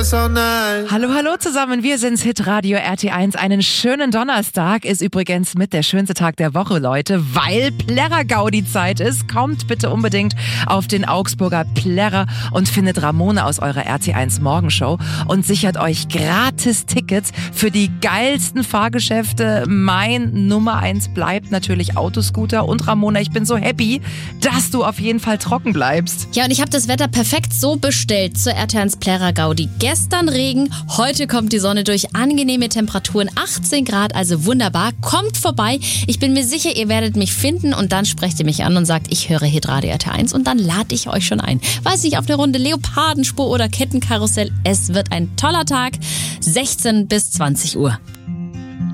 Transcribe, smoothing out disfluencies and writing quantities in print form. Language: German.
so nice. Hallo zusammen, wir sind's Hitradio RT1. Einen schönen Donnerstag ist übrigens mit der schönste Tag der Woche, Leute, weil Plärrer-Gaudi-Zeit ist. Kommt bitte unbedingt auf den Augsburger Plärrer und findet Ramona aus eurer RT1 Morgenshow und sichert euch gratis Tickets für die geilsten Fahrgeschäfte. Mein Nummer 1 bleibt natürlich Autoscooter. Und Ramona, ich bin so happy, dass du auf jeden Fall trocken bleibst. Ja, und ich habe das Wetter perfekt so bestellt zur RT1 Plärrer-Gaudi. Gestern Regen, heute kommt die Sonne durch, angenehme Temperaturen, 18 Grad, also wunderbar. Kommt vorbei, ich bin mir sicher, ihr werdet mich finden und dann sprecht ihr mich an und sagt, ich höre Hitradio RT1 und dann lade ich euch schon ein. Weiß nicht, auf eine Runde Leopardenspur oder Kettenkarussell, es wird ein toller Tag, 16 bis 20 Uhr.